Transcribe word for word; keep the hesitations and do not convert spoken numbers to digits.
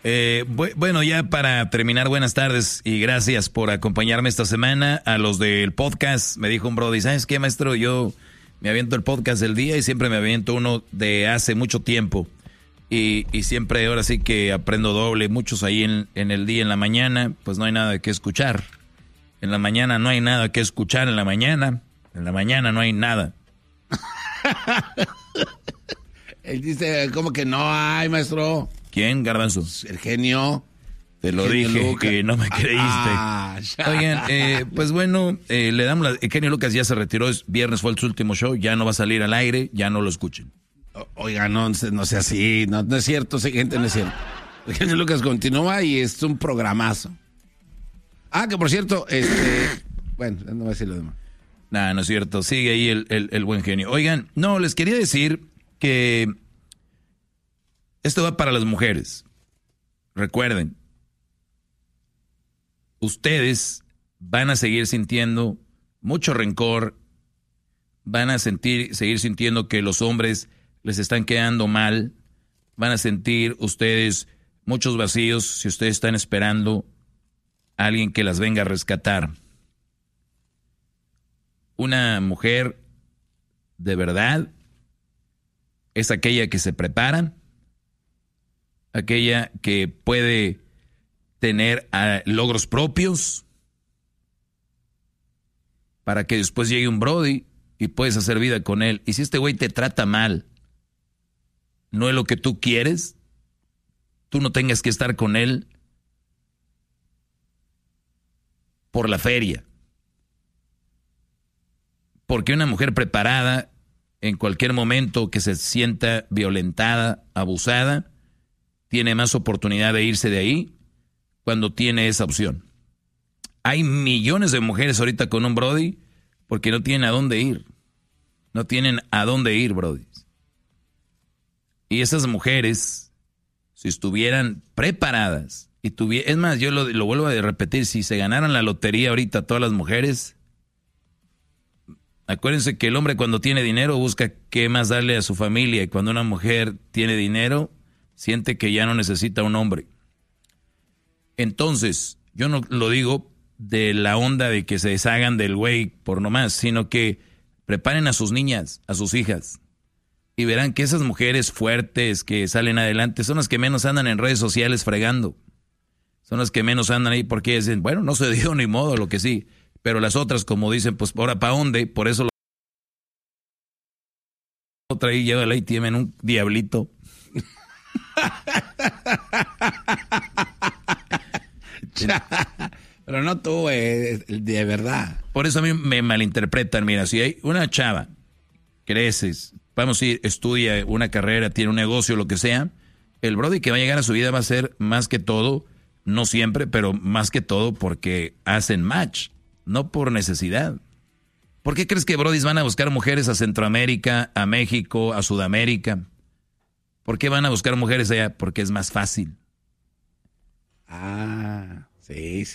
Eh, bu- bueno, ya para terminar, buenas tardes y gracias por acompañarme esta semana. A los del podcast, me dijo un brody, ¿sabes qué, maestro? Yo me aviento el podcast del día y siempre me aviento uno de hace mucho tiempo. Y, y siempre ahora sí que aprendo doble. Muchos ahí en, en el día, en la mañana, pues no hay nada que escuchar. En la mañana no hay nada que escuchar, en la mañana, en la mañana no hay nada. Él dice, ¿cómo que no hay, maestro? ¿Quién, Garbanzo? El genio. Te lo Genio dije Lucas. que no me creíste. Ah, ya. Oigan, eh, pues bueno, eh, le damos la... Genio Lucas ya se retiró, es viernes fue su último show, ya no va a salir al aire, ya no lo escuchen. O- Oiga, no, no sea así, no, no es cierto, sí, gente, no es cierto. El genio Lucas continúa y es un programazo. Ah, que por cierto, este... Bueno, no voy a decir lo demás. Nah, no es cierto, sigue ahí el, el, el buen genio. Oigan, no, les quería decir que esto va para las mujeres. Recuerden, ustedes van a seguir sintiendo mucho rencor, van a sentir, seguir sintiendo que los hombres les están quedando mal, van a sentir ustedes muchos vacíos si ustedes están esperando a alguien que las venga a rescatar. Una mujer de verdad es aquella que se prepara, aquella que puede tener uh, logros propios para que después llegue un brody y puedes hacer vida con él. Y si este güey te trata mal, no es lo que tú quieres, tú no tengas que estar con él por la feria. Porque una mujer preparada, en cualquier momento que se sienta violentada, abusada, tiene más oportunidad de irse de ahí cuando tiene esa opción. Hay millones de mujeres ahorita con un brody porque no tienen a dónde ir. No tienen a dónde ir, brody. Y esas mujeres, si estuvieran preparadas, y tuviera, es más, yo lo, lo vuelvo a repetir, si se ganaran la lotería ahorita todas las mujeres, acuérdense que el hombre cuando tiene dinero busca qué más darle a su familia, y cuando una mujer tiene dinero, siente que ya no necesita un hombre. Entonces, yo no lo digo de la onda de que se deshagan del güey por nomás, sino que preparen a sus niñas, a sus hijas, y verán que esas mujeres fuertes que salen adelante son las que menos andan en redes sociales fregando. Son las que menos andan ahí porque dicen, bueno, no se dio ni modo, lo que sí. Pero las otras, como dicen, pues ahora ¿para dónde? Por eso lo... otra ahí lleva la y tienen un diablito. Pero no tú, eh, de verdad. Por eso a mí me malinterpretan. Mira, si hay una chava, creces, vamos a ir, estudia una carrera, tiene un negocio, lo que sea, el brody que va a llegar a su vida va a ser más que todo, no siempre, pero más que todo porque hacen match, no por necesidad. ¿Por qué crees que brodis van a buscar mujeres a Centroamérica, a México, a Sudamérica? ¿Por qué van a buscar mujeres allá? Porque es más fácil. Ah, sí, sí.